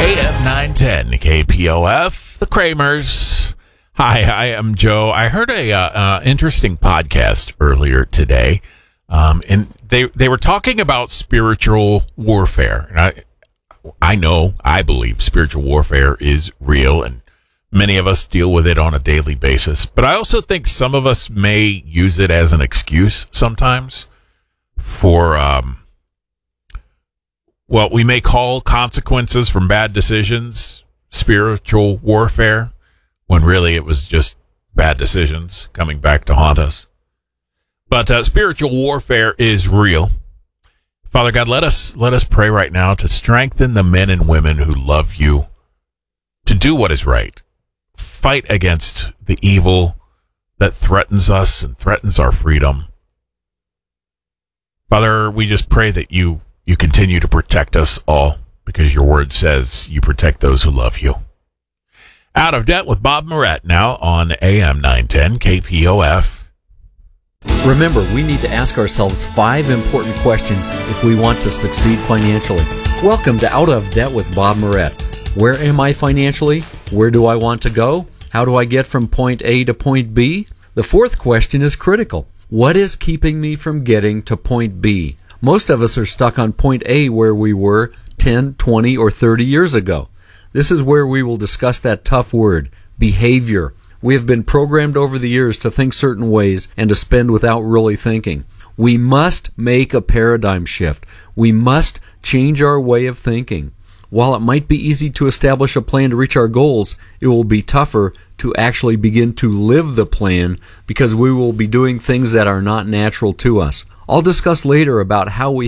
AM 910 KPOF, the Kramers. Hi, I am Joe. I heard a interesting podcast earlier today, and they were talking about spiritual warfare. And I believe spiritual warfare is real, and many of us deal with it on a daily basis. But I also think some of us may use it as an excuse sometimes for what we may call consequences from bad decisions spiritual warfare, when really it was just bad decisions coming back to haunt us. But spiritual warfare is real. Father God, let us pray right now to strengthen the men and women who love you to do what is right. Fight against the evil that threatens us and threatens our freedom. Father, we just pray that you continue to protect us all, because your word says you protect those who love you. Out of Debt with Bob Moret now on AM 910 KPOF. Remember, we need to ask ourselves 5 important questions if we want to succeed financially. Welcome to Out of Debt with Bob Moret. Where am I financially? Where do I want to go? How do I get from point A to point B? The 4th question is critical. What is keeping me from getting to point B? Most of us are stuck on point A where we were 10, 20, or 30 years ago. This is where we will discuss that tough word, behavior. We have been programmed over the years to think certain ways and to spend without really thinking. We must make a paradigm shift. We must change our way of thinking. While it might be easy to establish a plan to reach our goals, it will be tougher to actually begin to live the plan, because we will be doing things that are not natural to us. I'll discuss later about how we